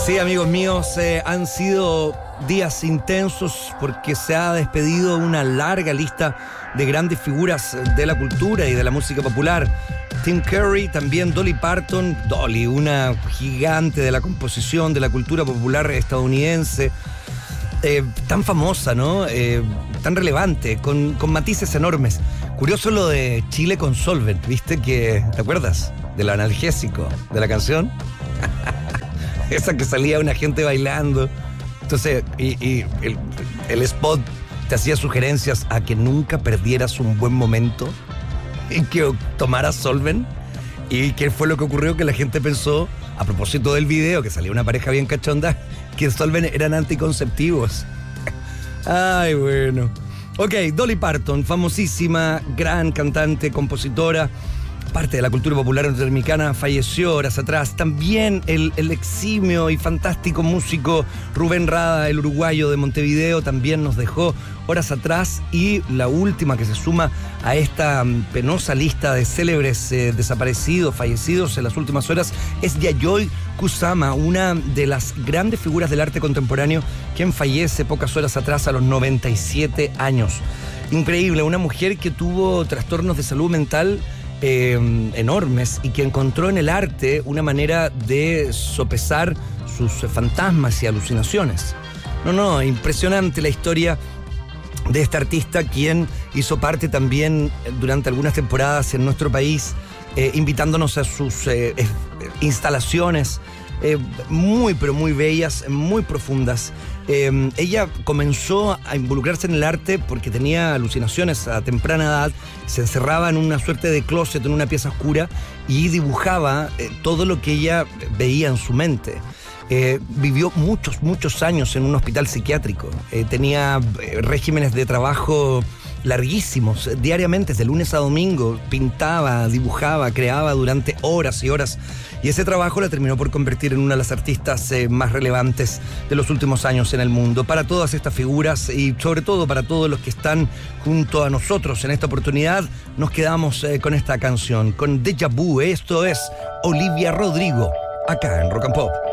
Sí, amigos míos, han sido días intensos porque se ha despedido una larga lista de grandes figuras de la cultura y de la música popular. Tim Curry, también Dolly Parton, Dolly, una gigante de la composición, de la cultura popular estadounidense, tan famosa, ¿no? Tan relevante, con matices enormes. Curioso lo de Chile con Solvent, ¿viste? ¿Te acuerdas? Del analgésico, de la canción. Esa que salía una gente bailando. Entonces, el spot te hacía sugerencias a que nunca perdieras un buen momento y que tomaras Solvent. ¿Y qué fue lo que ocurrió? Que la gente pensó, a propósito del video, que salía una pareja bien cachonda, que Solvent eran anticonceptivos. Ay, bueno. Ok, Dolly Parton, famosísima, gran cantante, compositora, parte de la cultura popular norteamericana, falleció horas atrás. También el eximio y fantástico músico Rubén Rada, el uruguayo de Montevideo, también nos dejó horas atrás. Y la última que se suma a esta penosa lista de célebres desaparecidos, fallecidos en las últimas horas, es Yayoi Kusama, una de las grandes figuras del arte contemporáneo, quien fallece pocas horas atrás a los 97 años. Increíble, una mujer que tuvo trastornos de salud mental enormes y que encontró en el arte una manera de sopesar sus fantasmas y alucinaciones. Impresionante la historia de esta artista, quien hizo parte también durante algunas temporadas en nuestro país, invitándonos a sus instalaciones muy pero muy bellas, muy profundas. Ella comenzó a involucrarse en el arte porque tenía alucinaciones a temprana edad. Se encerraba en una suerte de closet, en una pieza oscura, y dibujaba todo lo que ella veía en su mente. Vivió muchos años en un hospital psiquiátrico. Tenía regímenes de trabajo larguísimos, diariamente, de lunes a domingo. Pintaba, dibujaba, creaba durante horas y horas. Y ese trabajo la terminó por convertir en una de las artistas más relevantes de los últimos años en el mundo. Para todas estas figuras y sobre todo para todos los que están junto a nosotros en esta oportunidad, nos quedamos con esta canción, con Déjà Vu. Esto es Olivia Rodrigo, acá en Rock and Pop.